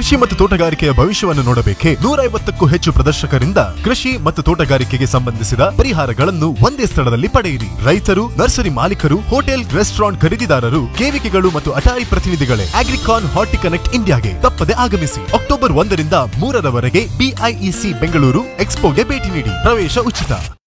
ಕೃಷಿ ಮತ್ತು ತೋಟಗಾರಿಕೆಯ ಭವಿಷ್ಯವನ್ನು ನೋಡಬೇಕೆ? 150ಕ್ಕೂ ಹೆಚ್ಚು ಪ್ರದರ್ಶಕರಿಂದ ಕೃಷಿ ಮತ್ತು ತೋಟಗಾರಿಕೆಗೆ ಸಂಬಂಧಿಸಿದ ಪರಿಹಾರಗಳನ್ನು ಒಂದೇ ಸ್ಥಳದಲ್ಲಿ ಪಡೆಯಿರಿ. ರೈತರು, ನರ್ಸರಿ ಮಾಲೀಕರು, ಹೋಟೆಲ್, ರೆಸ್ಟೋರೆಂಟ್ ಖರೀದಿದಾರರು, ಕೇವಿಕೆಗಳು ಮತ್ತು ಅಟಾರಿ ಪ್ರತಿನಿಧಿಗಳೇ ಅಗ್ರಿಕಾನ್ ಹಾರ್ಟಿ ಕನೆಕ್ಟ್ ಇಂಡಿಯಾಗೆ ತಪ್ಪದೆ ಆಗಮಿಸಿ. ಅಕ್ಟೋಬರ್ 1 ರಿಂದ 3 ರವರೆಗೆ BIEC ಬೆಂಗಳೂರು ಎಕ್ಸ್ಪೋಗೆ ಭೇಟಿ ನೀಡಿ. ಪ್ರವೇಶ ಉಚಿತ.